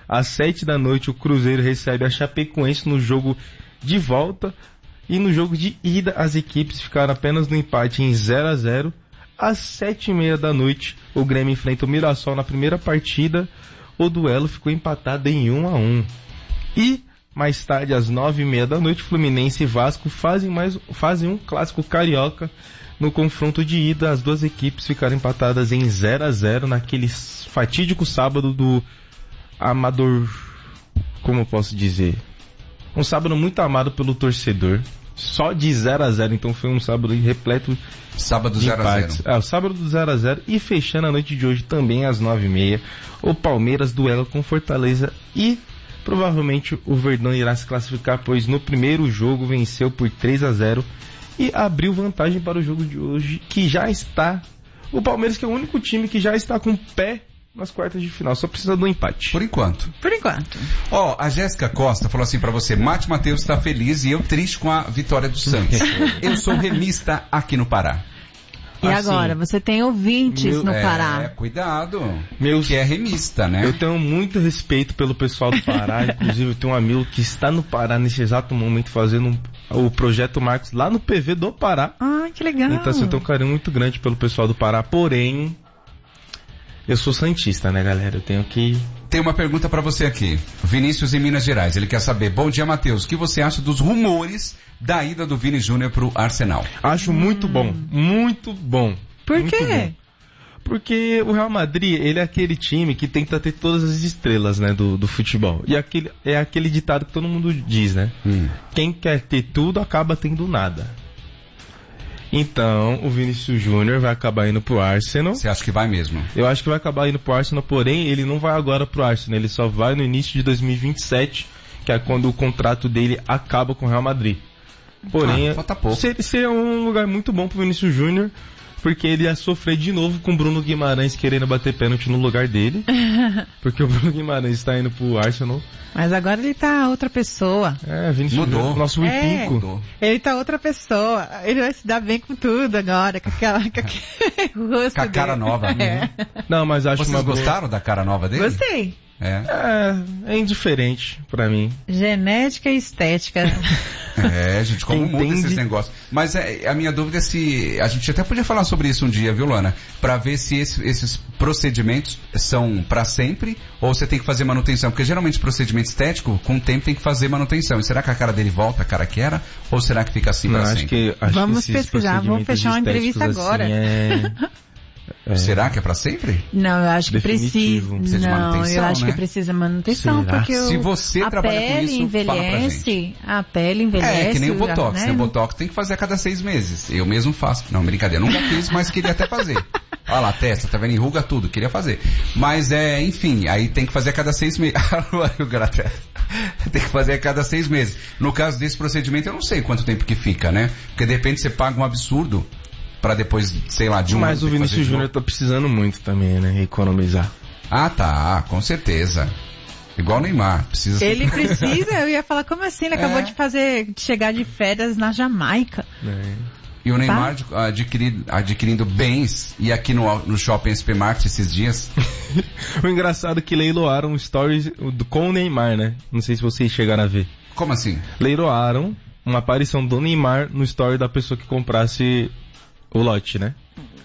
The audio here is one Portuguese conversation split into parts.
Às 7 da noite, o Cruzeiro recebe a Chapecoense no jogo de volta. E no jogo de ida, as equipes ficaram apenas no empate em 0-0. Às 7h30 da noite, o Grêmio enfrenta o Mirassol na primeira partida. O duelo ficou empatado em 1-1. E mais tarde, às 9h30 da noite, Fluminense e Vasco fazem um clássico carioca. No confronto de ida, as duas equipes ficaram empatadas em 0-0 naquele fatídico sábado do amador... Como eu posso dizer? Um sábado muito amado pelo torcedor. Só de 0-0, então foi um sábado repleto sábado de 0-0. O sábado do 0-0. E fechando a noite de hoje também às 9h30, o Palmeiras duela com Fortaleza e provavelmente o Verdão irá se classificar, pois no primeiro jogo venceu por 3-0 e abriu vantagem para o jogo de hoje, que já está... O Palmeiras, que é o único time que já está com o pé nas quartas de final, só precisa do empate. Por enquanto. A Jéssica Costa falou assim pra você: Mate Matheus está feliz e eu triste com a vitória do Santos. Eu sou remista aqui no Pará. E assim, agora, você tem ouvintes no Pará. Cuidado. Que é remista, né? Eu tenho muito respeito pelo pessoal do Pará. Inclusive, eu tenho um amigo que está no Pará nesse exato momento fazendo o Projeto Marcos lá no PV do Pará. Ah, que legal. Então, assim, eu tenho um carinho muito grande pelo pessoal do Pará. Porém, eu sou santista, né, galera? Eu tenho que... Tem uma pergunta pra você aqui. Vinícius em Minas Gerais. Ele quer saber: bom dia, Matheus. O que você acha dos rumores da ida do Vini Júnior pro Arsenal? Acho muito bom. Muito bom. Por muito quê? Bom. Porque o Real Madrid, ele é aquele time que tenta ter todas as estrelas, né, do futebol. E é aquele ditado que todo mundo diz, né? Quem quer ter tudo, acaba tendo nada. Então, o Vinícius Júnior vai acabar indo pro Arsenal. Você acha que vai mesmo? Eu acho que vai acabar indo pro Arsenal, porém, ele não vai agora pro Arsenal. Ele só vai no início de 2027, que é quando o contrato dele acaba com o Real Madrid. Porém, falta pouco. Seria um lugar muito bom pro Vinícius Júnior, porque ele ia sofrer de novo com o Bruno Guimarães querendo bater pênalti no lugar dele. Porque o Bruno Guimarães está indo pro Arsenal. Mas agora ele tá outra pessoa. Vinícius mudou. Júnior, nosso Ipinco. Mudou. Ele tá outra pessoa. Ele vai se dar bem com tudo agora, com aquele rosto com a cara dele. nova. Não, mas acho Vocês gostaram da cara nova dele? Gostei. É indiferente pra mim. Genética e estética. Gente, como muda esses negócios. Mas a minha dúvida é se... A gente até podia falar sobre isso um dia, viu, Luana? Pra ver se esses procedimentos são pra sempre ou você tem que fazer manutenção. Porque geralmente procedimento estético, com o tempo tem que fazer manutenção. E será que a cara dele volta a cara que era? Ou será que fica assim pra sempre? Vamos pesquisar, vamos fechar uma entrevista agora. Será que é pra sempre? Não, eu acho que precisa. Não, eu acho que precisa manutenção. Será? Porque se você trabalha com isso, envelhece, a pele envelhece. É que nem o Botox, né? O Botox tem que fazer a cada 6 meses. Eu mesmo faço. Não, brincadeira, nunca fiz, mas queria até fazer. Olha lá, a testa, tá vendo? Enruga tudo, queria fazer. Mas enfim, aí tem que fazer a cada 6 meses. Tem que fazer a cada 6 meses. No caso desse procedimento, eu não sei quanto tempo que fica, né? Porque de repente você paga um absurdo pra depois, sei lá, de um ano. Mas o Vinícius Júnior tá precisando muito também, né? Economizar. Ah, tá, com certeza. Igual o Neymar, precisa. Ele precisa, eu ia falar, como assim? Ele acabou de chegar de férias na Jamaica. E o Neymar adquirindo bens, e aqui no Shopping SP Market esses dias. O engraçado é que leiloaram um stories com o Neymar, né? Não sei se vocês chegaram a ver. Como assim? Leiloaram uma aparição do Neymar no story da pessoa que comprasse o lote, né?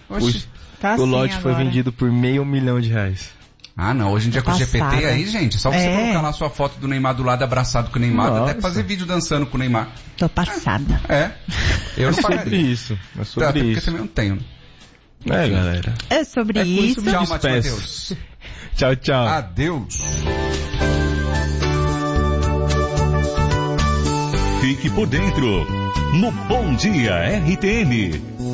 O lote foi vendido por R$500 mil. Ah, não. Hoje em dia com o GPT aí, gente, só você colocar lá sua foto do Neymar do lado abraçado com o Neymar, até fazer vídeo dançando com o Neymar. Tô passada. Eu não pagaria. Sobre isso. É sobre isso. Porque também não tenho. Galera. É sobre isso. Tchau, Matheus. Tchau, tchau. Adeus. Fique por dentro no Bom Dia RTM.